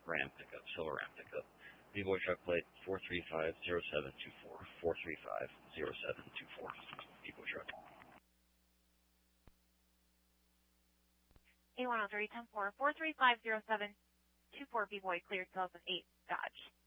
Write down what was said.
Ram pickup, silver Ram pickup. B-Boy truck plate 4350724. 4350724. B-Boy truck. A103 10-4, 4350724 B-Boy cleared 2008 Dodge.